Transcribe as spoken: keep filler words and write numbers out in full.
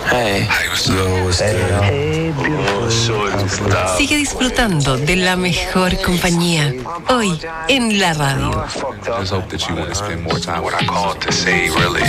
Hey. Yo, what's good? Hey, beautiful. Sigue disfrutando de la mejor compañía. Hoy en la radio. Just hope that you want to spend more time when I called to say really